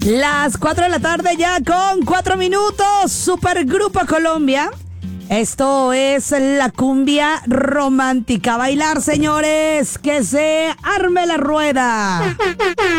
Las 4 de la tarde ya con 4 minutos. Supergrupo Colombia. Esto es la cumbia romántica. A bailar, señores. Que se arme la rueda.